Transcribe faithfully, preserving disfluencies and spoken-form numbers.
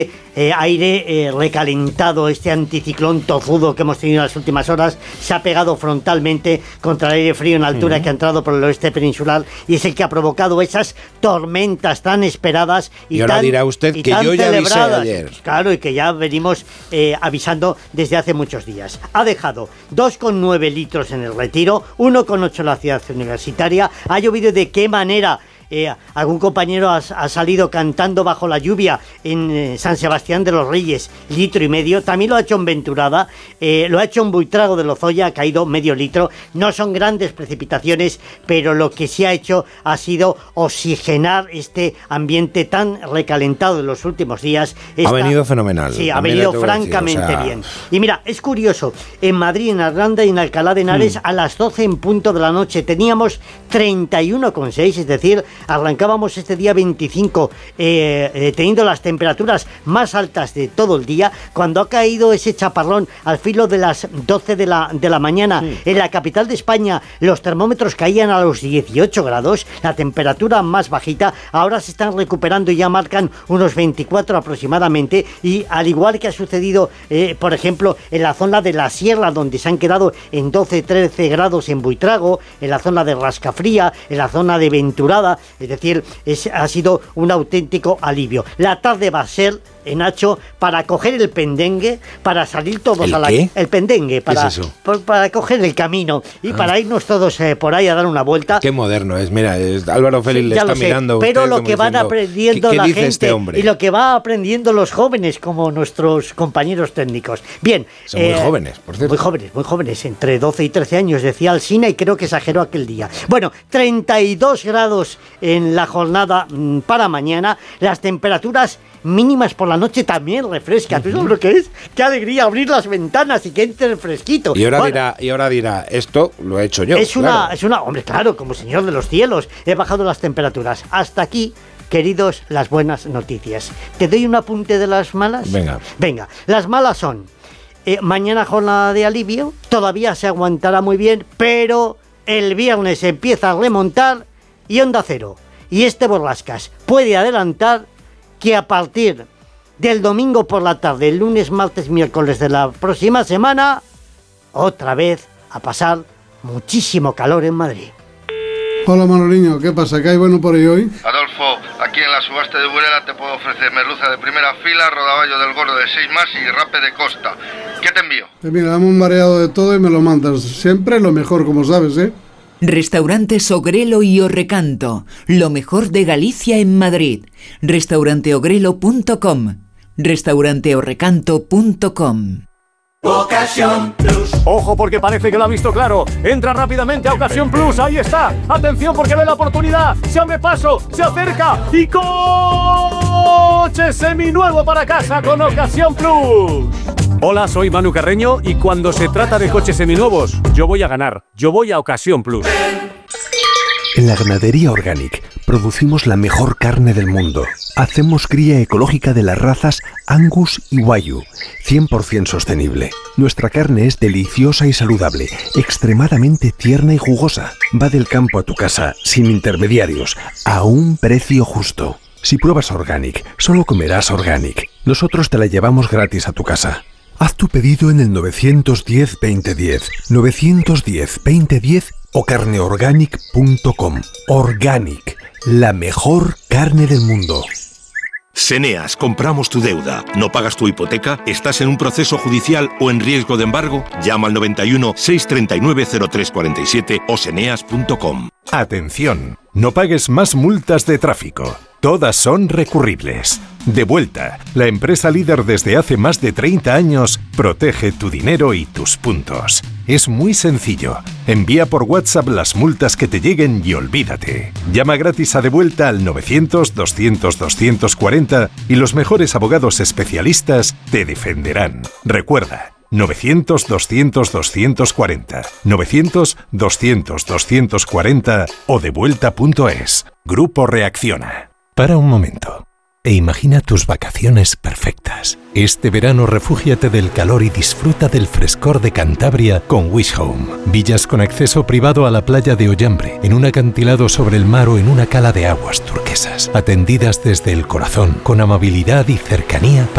Eh, aire eh, recalentado, este anticiclón tozudo que hemos tenido en las últimas horas se ha pegado frontalmente contra el aire frío en altura uh-huh. que ha entrado por el oeste peninsular y es el que ha provocado esas tormentas tan esperadas y, y ahora tan, dirá usted y que tan yo ya avisé celebradas. ayer. Claro, y que ya venimos eh, avisando desde hace muchos días. Ha dejado dos coma nueve litros en el Retiro, uno coma ocho en la ciudad universitaria. Ha llovido de qué manera. Eh, algún compañero ha, ha salido cantando bajo la lluvia en eh, San Sebastián de los Reyes, litro y medio. También lo ha hecho en Venturada, eh, lo ha hecho en Buitrago de Lozoya, ha caído medio litro. No son grandes precipitaciones, pero lo que sí ha hecho ha sido oxigenar este ambiente tan recalentado de los últimos días. Esta, ha venido fenomenal. Sí, ha venido francamente decir, o sea... bien. Y mira, es curioso, en Madrid, en Arganda y en Alcalá de Henares, mm. a las doce en punto de la noche teníamos treinta y uno coma seis, es decir, arrancábamos este día veinticinco eh, eh, teniendo las temperaturas más altas de todo el día, cuando ha caído ese chaparrón al filo de las doce de la, de la mañana. Sí. En la capital de España los termómetros caían a los dieciocho grados, la temperatura más bajita. Ahora se están recuperando y ya marcan unos veinticuatro aproximadamente, y al igual que ha sucedido eh, por ejemplo en la zona de la Sierra, donde se han quedado en doce trece grados en Buitrago, en la zona de Rascafría, en la zona de Venturada. Es decir, es, ha sido un auténtico alivio. La tarde va a ser, eh, Nacho, para coger el pendengue, para salir todos ¿El a la... qué? El pendengue, para, ¿Qué es eso? Para, para coger el camino y ah. para irnos todos eh, por ahí a dar una vuelta. Qué moderno es, mira, es, Álvaro Félix sí, le está sé, mirando. Pero lo que van aprendiendo ¿qué, qué la dice gente este hombre? Y lo que va aprendiendo los jóvenes, como nuestros compañeros técnicos. Bien. Son eh, muy jóvenes, por cierto. Muy jóvenes, muy jóvenes, entre doce y trece años, decía Alsina, y creo que exageró aquel día. Bueno, treinta y dos grados en la jornada mmm, para mañana, las temperaturas mínimas por la noche también refresca. ¿Tú sabes lo que es? ¡Qué alegría abrir las ventanas y que entre el fresquito! Y ahora bueno, dirá, y ahora dirá, esto lo he hecho yo. Es claro. una, es una, hombre, claro, como señor de los cielos, he bajado las temperaturas. Hasta aquí, queridos, las buenas noticias. ¿Te doy un apunte de las malas? Venga. Venga, las malas son, eh, mañana jornada de alivio, todavía se aguantará muy bien, pero el viernes empieza a remontar y onda cero. Y este Borrascas puede adelantar que a partir del domingo por la tarde, el lunes, martes, miércoles de la próxima semana, otra vez a pasar muchísimo calor en Madrid. Hola Manoliño, ¿qué pasa? ¿Qué hay bueno por ahí hoy? Adolfo, aquí en la subasta de Burela te puedo ofrecer merluza de primera fila, rodaballo del gordo de seis más y rape de costa. ¿Qué te envío? Pues mira, dame un mareado de todo y me lo mandas. Siempre lo mejor, como sabes, ¿eh? Restaurantes Ogrelo y Orrecanto, lo mejor de Galicia en Madrid. restaurante ogrelo punto com, restaurante orrecanto punto com. Ocasión Plus. Ojo, porque parece que lo ha visto claro. Entra rápidamente a Ocasión Plus, ahí está. Atención, porque ve la oportunidad. Se abre paso, se acerca y coche seminuevo para casa con Ocasión Plus. Hola, soy Manu Carreño y cuando se trata de coches seminuevos, yo voy a ganar. Yo voy a Ocasión Plus. En la ganadería Organic producimos la mejor carne del mundo. Hacemos cría ecológica de las razas Angus y Wagyu, cien por ciento sostenible. Nuestra carne es deliciosa y saludable, extremadamente tierna y jugosa. Va del campo a tu casa, sin intermediarios, a un precio justo. Si pruebas Organic, solo comerás Organic. Nosotros te la llevamos gratis a tu casa. Haz tu pedido en el nueve uno cero, veinte diez, nueve uno cero, veinte diez o carneorganic punto com. Organic, la mejor carne del mundo. Seneas, compramos tu deuda. ¿No pagas tu hipoteca? ¿Estás en un proceso judicial o en riesgo de embargo? Llama al noventa y uno, seiscientos treinta y nueve, cero tres cuarenta y siete o seneas punto com. Atención, no pagues más multas de tráfico. Todas son recurribles. Devuelta, la empresa líder desde hace más de treinta años, protege tu dinero y tus puntos. Es muy sencillo. Envía por WhatsApp las multas que te lleguen y olvídate. Llama gratis a Devuelta al novecientos, doscientos, doscientos cuarenta y los mejores abogados especialistas te defenderán. Recuerda, novecientos, doscientos, doscientos cuarenta, novecientos, doscientos, doscientos cuarenta o devuelta punto es. Grupo Reacciona. Para un momento e imagina tus vacaciones perfectas. Este verano refúgiate del calor y disfruta del frescor de Cantabria con Wish Home. Villas con acceso privado a la playa de Ollambre, en un acantilado sobre el mar o en una cala de aguas turquesas. Atendidas desde el corazón, con amabilidad y cercanía para